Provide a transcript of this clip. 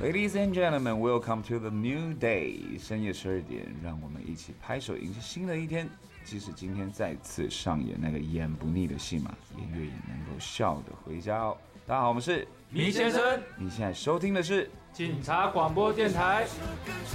Ladies and gentlemen, welcome to the new day. 深夜12点，让我们一起拍手迎接新的一天。即使今天再次上演那个演不腻的戏码，也愿意能够笑得回家哦。大家好，我们是米先生。 你现在收听的是警察广播电台。